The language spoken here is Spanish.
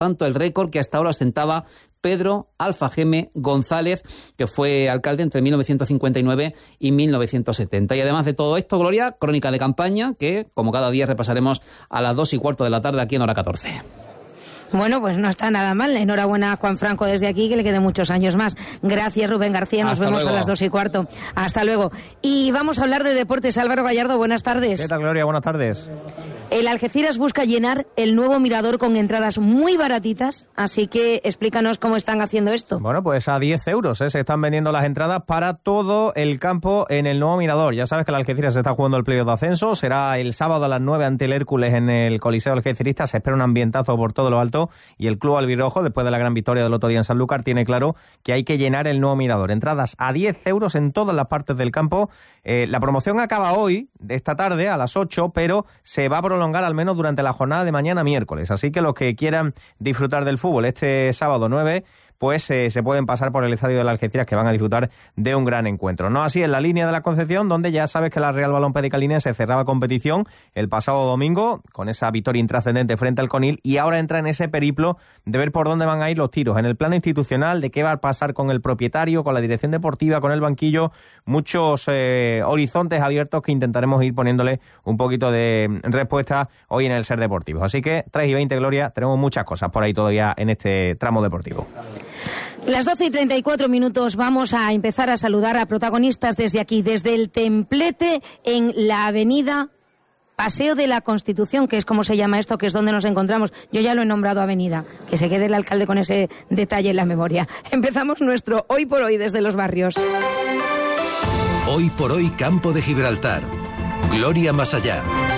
tanto el récord que hasta ahora ostentaba Pedro Alfageme González, que fue alcalde entre 1959 y 1970. Y además de todo esto, Gloria, crónica de campaña que, como cada día, repasaremos a las 2:15 de la tarde aquí en Hora 14. Bueno, pues no está nada mal. Enhorabuena a Juan Franco desde aquí, que le queden muchos años más. Gracias, Rubén García. Nos vemos a las 2:15. Hasta luego. Y vamos a hablar de deportes. Álvaro Gallardo, buenas tardes. ¿Qué tal, Gloria? Buenas tardes. El Algeciras busca llenar el nuevo Mirador con entradas muy baratitas, así que explícanos cómo están haciendo esto. Bueno, pues a 10 euros se están vendiendo las entradas para todo el campo en el nuevo Mirador. Ya sabes que el Algeciras se está jugando el playoff de ascenso. Será el sábado a las 9 ante el Hércules en el Coliseo Algecirista. Se espera un ambientazo por todo lo alto y el club albirrojo, después de la gran victoria del otro día en Sanlúcar, tiene claro que hay que llenar el nuevo Mirador. Entradas a 10 euros en todas las partes del campo. La promoción acaba hoy, de esta tarde, a las 8, pero se va a prolongar al menos durante la jornada de mañana miércoles. Así que los que quieran disfrutar del fútbol este sábado 9, pues se pueden pasar por el estadio de la Algeciras, que van a disfrutar de un gran encuentro. No así en la línea de la Concepción, donde ya sabes que la Real Balón Pedicalinense cerraba competición el pasado domingo con esa victoria intrascendente frente al Conil, y ahora entra en ese periplo de ver por dónde van a ir los tiros en el plano institucional, de qué va a pasar con el propietario, con la dirección deportiva, con el banquillo. Muchos horizontes abiertos que intentaremos ir poniéndole un poquito de respuesta hoy en el Ser Deportivo. Así que 3:20, Gloria, tenemos muchas cosas por ahí todavía en este tramo deportivo. Las 12:34, vamos a empezar a saludar a protagonistas desde aquí, desde el Templete, en la avenida Paseo de la Constitución, que es como se llama esto, que es donde nos encontramos. Yo ya lo he nombrado avenida, que se quede el alcalde con ese detalle en la memoria. Empezamos nuestro Hoy por Hoy desde los barrios. Hoy por Hoy, Campo de Gibraltar. Gloria Más Allá.